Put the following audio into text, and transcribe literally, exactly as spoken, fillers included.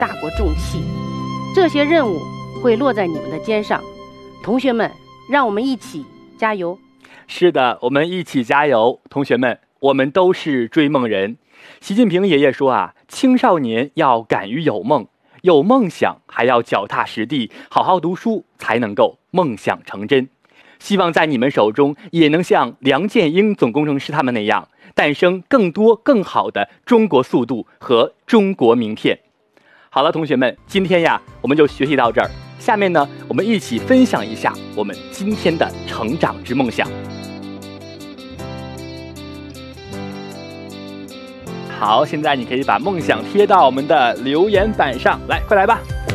大国重器，这些任务会落在你们的肩上。同学们，让我们一起加油！ 是的，我们一起加油，同学们，我们都是追梦人。习近平爷爷说啊，青少年要敢于有梦，有梦想还要脚踏实地，好好读书，才能够梦想成真。希望在你们手中也能像梁建英总工程师他们那样，诞生更多更好的中国速度和中国名片。好了，同学们，今天呀，我们就学习到这儿。下面呢，我们一起分享一下我们今天的成长之梦想。好，现在你可以把梦想贴到我们的留言板上，来，快来吧。